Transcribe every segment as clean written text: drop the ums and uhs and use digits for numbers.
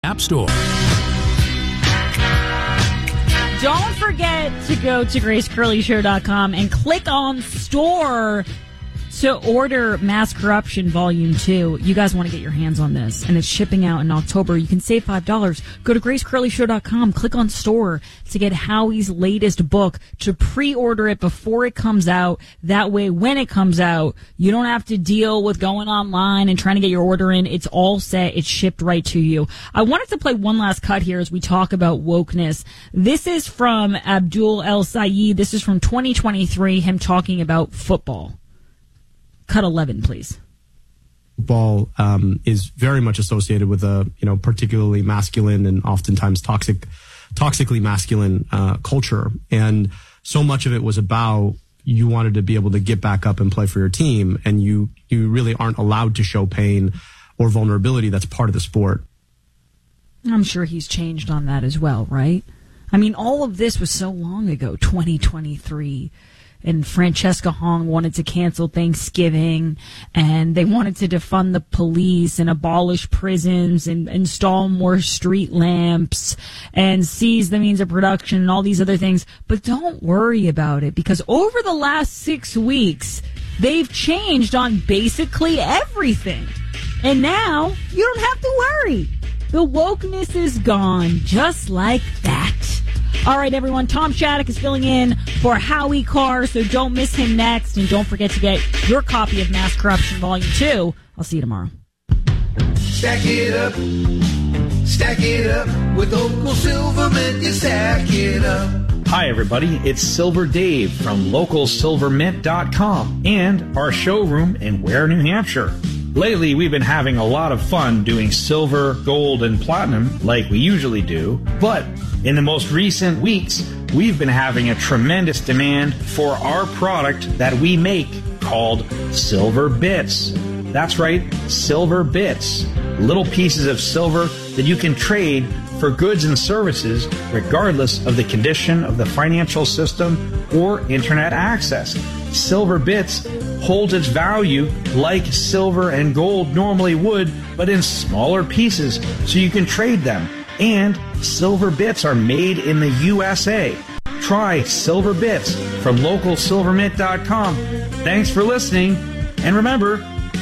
App Store. Don't forget to go to GraceCurleyShow.com and click on store to order Mass Corruption Volume 2. You guys want to get your hands on this, and it's shipping out in October. You can save $5. Go to GraceCurleyShow.com, click on store to get Howie's latest book, to pre-order it before it comes out. That way, when it comes out, you don't have to deal with going online and trying to get your order in. It's all set. It's shipped right to you. I wanted to play one last cut here as we talk about wokeness. This is from Abdul El Sayed. This is from 2023, him talking about football. Cut 11, please. Football is very much associated with a particularly masculine and oftentimes toxically masculine culture, and so much of it was about you wanted to be able to get back up and play for your team, and you really aren't allowed to show pain or vulnerability. That's part of the sport. I'm sure he's changed on that as well, right? I mean, all of this was so long ago, 2023. And Francesca Hong wanted to cancel Thanksgiving, and they wanted to defund the police and abolish prisons and install more street lamps and seize the means of production and all these other things. But don't worry about it, because over the last 6 weeks, they've changed on basically everything. And now you don't have to worry. The wokeness is gone just like that. All right, everyone. Tom Shattuck is filling in for Howie Carr, so don't miss him next. And don't forget to get your copy of Mass Corruption Volume 2. I'll see you tomorrow. Stack it up with Local Silvermint, you stack it up. Hi, everybody. It's Silver Dave from LocalSilverMint.com and our showroom in Ware, New Hampshire. Lately, we've been having a lot of fun doing silver, gold, and platinum like we usually do. But in the most recent weeks, we've been having a tremendous demand for our product that we make called Silver Bits. That's right, Silver Bits. Little pieces of silver that you can trade for goods and services regardless of the condition of the financial system or internet access. Silver Bits holds its value like silver and gold normally would, but in smaller pieces so you can trade them. And Silver Bits are made in the USA. Try Silver Bits from LocalSilverMint.com. Thanks for listening, and remember,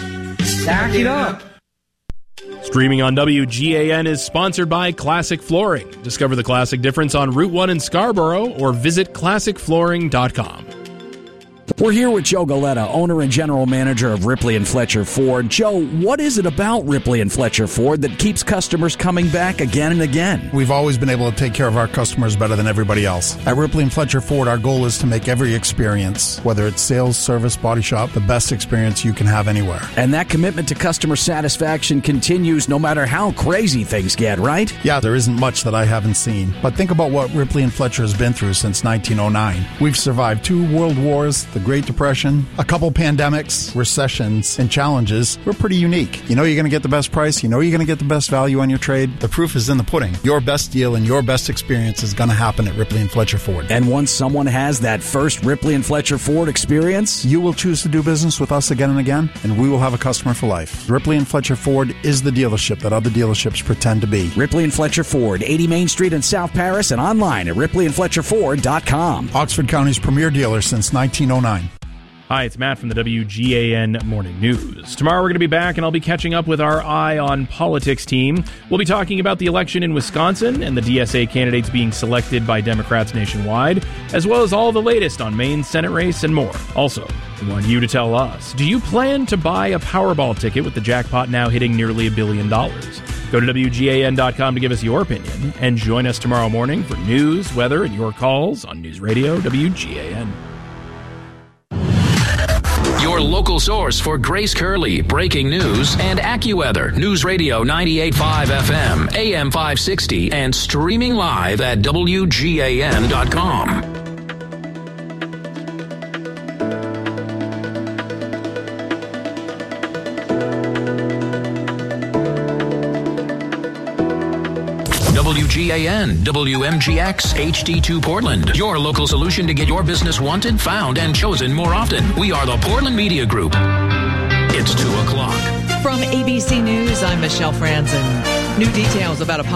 stack it up. Streaming on WGAN is sponsored by Classic Flooring. Discover the classic difference on Route 1 in Scarborough or visit ClassicFlooring.com. We're here with Joe Galetta, owner and general manager of Ripley and Fletcher Ford. Joe, what is it about Ripley and Fletcher Ford that keeps customers coming back again and again? We've always been able to take care of our customers better than everybody else. At Ripley and Fletcher Ford, our goal is to make every experience, whether it's sales, service, body shop, the best experience you can have anywhere. And that commitment to customer satisfaction continues no matter how crazy things get, right? Yeah, there isn't much that I haven't seen. But think about what Ripley and Fletcher has been through since 1909. We've survived 2 world wars, the Great Depression, a couple pandemics, recessions, and challenges. We're pretty unique. You know you're going to get the best price. You know you're going to get the best value on your trade. The proof is in the pudding. Your best deal and your best experience is going to happen at Ripley and Fletcher Ford. And once someone has that first Ripley and Fletcher Ford experience, you will choose to do business with us again and again, and we will have a customer for life. Ripley and Fletcher Ford is the dealership that other dealerships pretend to be. Ripley and Fletcher Ford, 80 Main Street in South Paris, and online at RipleyandFletcherFord.com. Oxford County's premier dealer since 1909. Hi, it's Matt from the WGAN Morning News. Tomorrow we're going to be back, and I'll be catching up with our Eye on Politics team. We'll be talking about the election in Wisconsin and the DSA candidates being selected by Democrats nationwide, as well as all the latest on Maine's Senate race and more. Also, we want you to tell us, do you plan to buy a Powerball ticket with the jackpot now hitting nearly $1 billion? Go to WGAN.com to give us your opinion, and join us tomorrow morning for news, weather, and your calls on News Radio WGAN. Your local source for Grace Curley, breaking news, and AccuWeather. News Radio 98.5 FM, AM 560, and streaming live at WGAN.com. WGAN, WMGX, HD2 Portland. Your local solution to get your business wanted, found, and chosen more often. We are the Portland Media Group. It's 2 o'clock. From ABC News, I'm Michelle Franzen. New details about a